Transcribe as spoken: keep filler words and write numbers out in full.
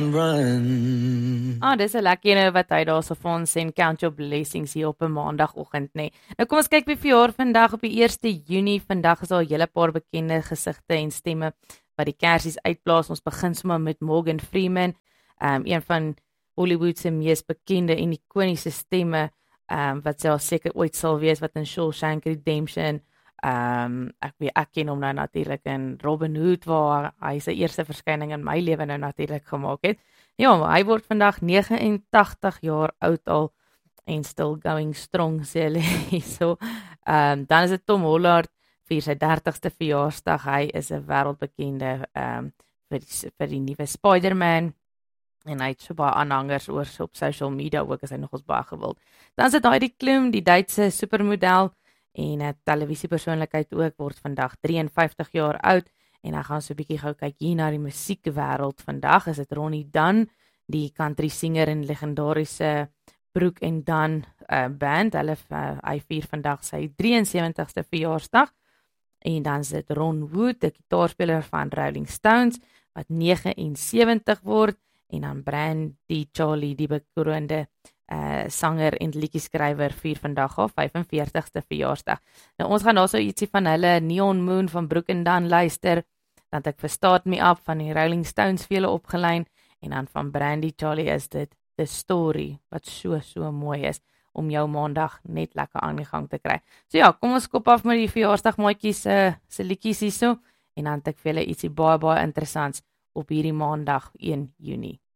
Ah, dis 'n lekker ene wat hy daar so vir ons sê, count your blessings hier op 'n maandagooggend, nê. Nee. Nou kom ons kyk wie verjaar vandag op die eerste Junie. Vandag is daar 'n hele paar bekende gesigte en stemme wat die kersies uitblaas. Ons begin sommer met Morgan Freeman, um, een van Hollywood se mees bekende en ikoniese stemme, um, wat self seker ooit sal wees, wat in Shawshank Redemption, um, ek weet ek ken hom nou natuurlik in Robin Hood, waar hy sy eerste verskyning in my lewe nou natuurlik gemaak het. Ja, hy word vandag nege en tagtig jaar oud al en still going strong, sê hulle hierso. Um, dan is dit Tom Holland vir sy dertigste verjaarsdag. Hy is 'n wêreldbekende um, vir die, vir die nuwe Spider-Man en hy het so baie aanhangers oor so op social media ook, is hy nogals baie gewild. Dan is dit Heidi Klum, die Duitse supermodel en 'n televisiepersoonlikheid ook, word vandag drie en vyftig jaar oud. En dan gaan so 'n bietjie gou kyk hier na die musiekwêreld. Vandag is dit Ronnie Dunn, die country singer en legendariese Broek en Dunn uh, band. Hulle uh, hy vier vandag sy drie en sewentigste verjaarsdag. En dan is dit Ron Wood, die gitaarspeler van Rolling Stones, wat nege en sewentig word. En dan Brandy Charlie, die bekroonde uh, sanger en liedjieskrywer, vier vandag haar vyf en veertigste verjaarsdag. Nou ons gaan daar so ietsie van hulle Neon Moon van Broek en Dunn luister. Dan ek Start Me Up van die Rolling Stones vele opgelyn. En dan van Brandy Charlie is dit The Story, wat so so mooi is om jou maandag net lekker aan die gang te kry. So ja, kom ons kop af met die verjaarsdagmaatjies se se liedjies hierso. En dan het ek vir julle ietsie baie baie interessants op hierdie maandag een Junie.